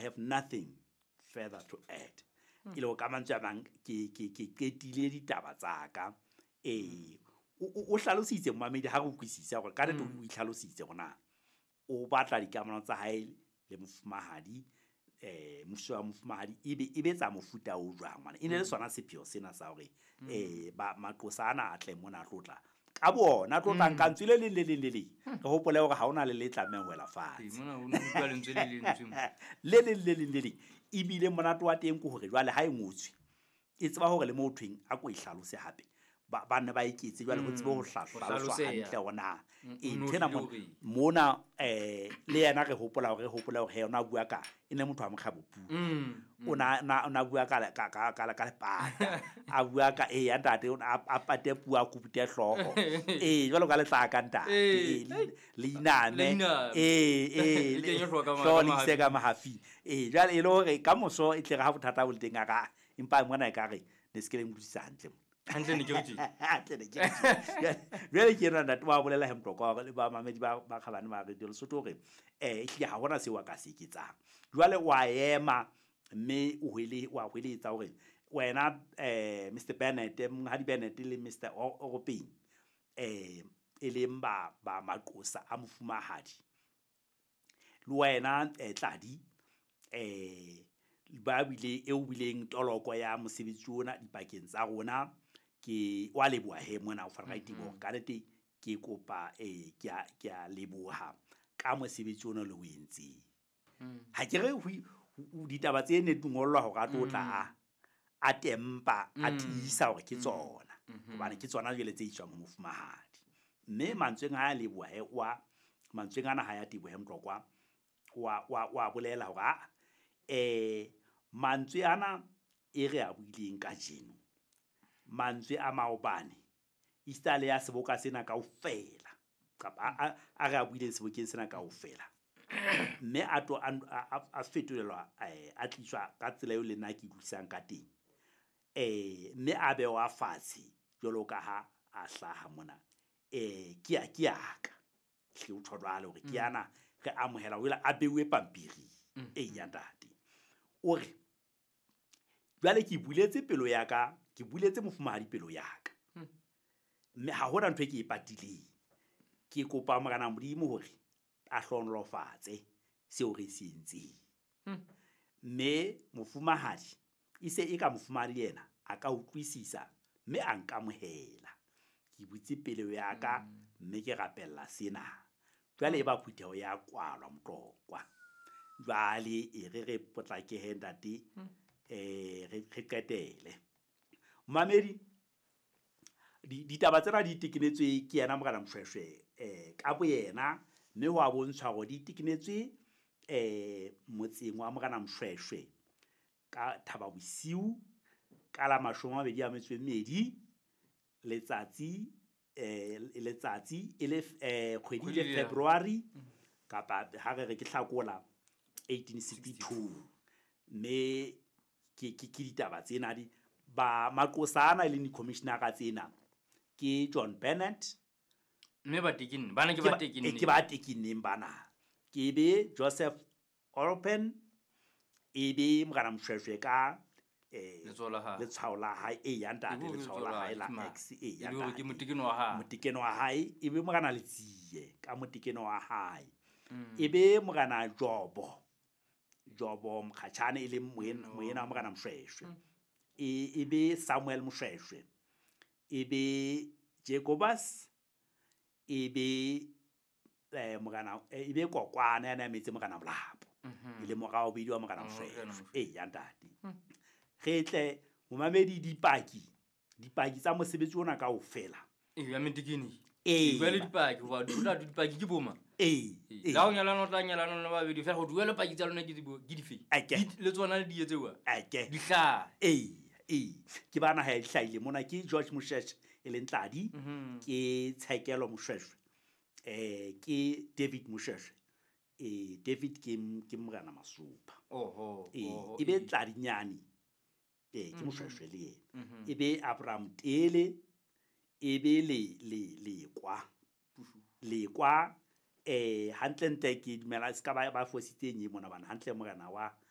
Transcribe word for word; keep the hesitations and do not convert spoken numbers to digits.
have nothing further to add. Ile o ka mantswe a mang ke ke ke ketile ditaba tsa ka eh o hlalositse mmamedi ha go kwisisa gore ka re o itlhalositse gona o batla dikamano tsa hae le mofumahadi eh muso wa mofumahadi ibe ibe tsa mofuta o jwang mana ine le sona sepheo sena sa hore eh ba maqosana a tle mona tlotla ka bona tlotla nka ntswile le le le le re hopole hore ha ona le le tlameha ho ela fatshe mona o nka le ntswile le ntswimo le le le le le ibile monato wa teng go hore jwale ha e ngotswe e tseba hore le mo thweng a ko e hlalose hape ba bana ba iketse jwale go tsebe ho hlahlwa hantle ona e tshena mona eh le yena re hopola hore hopola hore he ona bua ka ene motho a mokgabopu ona na na bua ka ka ka ka ka pata a bua ka e ya ntate a pate bua ku bute hlogo eh jwalo ka le tla ka ntate le inane eh eh le tlo le se ka mahafi eh jwale e le hore ka moso e tle ga bothata bo le teng aga impa mona e ka re ne se ke le mbuisa hantle hantle ne ke utsi hantle ne ke really ke rana twa bolela he mtoko le ba mamedi ba ba khabane ba re dilo soto re eh ke ha bona se wa ka se ke tsang jwale wa ema mme o hwele wa hwele tsa hore wena eh Mister Bennett mngadi Bennett le Mister Oropeng eh ele mba ba maqosa a mofumahadi le wena eh tladi eh ba bile e o bileng toloko ya mosebetsi ona dipakeng tsa rona ke wa leboa he mona o fara itibo ka rete ke kopa eh ke a ke a leboha ka mosebetsi ona le o entse ha ke re ditaba tse ne dingolwa ho ga tlotla a a tempa a tisa hore ke tsona hobane ke tsona jele tse itswang mo mofumahadi mme mantsweng a leboa he wa mantsweng ana ha ya tibo he mtlokwa wa wa wa bolela hore eh mantswe ana e re a buileng ka jeno mantswe a maobane istale ya seboka sena ka ofela kapa a re a buileng sebokeng sena ka ofela mme a to a fetolelwa a tliswa ka tsela yo le nna ke tlwisang ka teng eh mme a be wa fatshe jolo ka ha a hlaha mona eh ke a ke aka hle o thodwale hore ke yana re amohela o ila a bewe pampiri e ya ntate o re jwale ke buletse pelo ya ka ke buletse mofumahadi pelo ya ka mme ha hona ntwe ke e patileng ke kopa magana modimo hore a hlonolofatse seo re se entseng mme mofumahadi ise e ka mofumahadi yena a ka utlwisisa mme a nkamohela ke butse pelo ya ka mme ke rapella sena jwale e ba phutheho ya kwalwa motlokwa jwale e re re potlake he ntate eh re qetele mamedi di ditaba tsena di tikinetswe ke yana mogana mshweshwe eh ka bo yena mme ho a bontshwa go di tikinetswe eh motseng wa mogana mshweshwe ka thaba bosiu ka la mashome a mabedi a metso e mmedi letsatsi eh letsatsi ile eh kgwedi le February kapa ha re re ke hlakola eighteen sixty-two me ke ke ke ditaba tsena di ba maqosana le ni commissioner ka tsena ke John Bennett mme ba tekenne bana ke ba tekenne ke ba tekenne bana ke be Joseph Oropeng e be mogana mshweshwe ka eh le tsola ha le tsaula ha e ya ntate le tsaula ha la x e ya ntate ke motekeno wa ha motekeno wa hae e be mogana le tsiye ka motekeno wa hae e be mogana Jobo Jobo mkhatshane ile moyena moyena mogana mshweshwe e e be Samuel Mshweshwe e be Jacobus e be eh mogana e be kokwana yana metse mogana Molapo ile mogao bidiwa mogana mshweshwe e ya ntate getle mo mamedi dipaki dipaki tsa mosebetsi ona ka ofela e ya metikini e ba le dipaki wa dula dipaki ke boma e la o nyala no tla nyala no ba be di fa go duela paki tsa lona ke di ke di fe le tsona le di etsewa ake di hla e e ke bana ha ihlaile mona ke George Mshweshwe ele ntladi ke Tshekelo Mshweshwe eh ke David Mshweshwe eh David ke ke mogana Masupa oho e be tladi nyani eh ke Mshweshwe le yena e be Abraham Tele e be le le le kwa le kwa eh hantle nte ke dumela se ka ba ba fositse nyi mona bana hantle mogana wa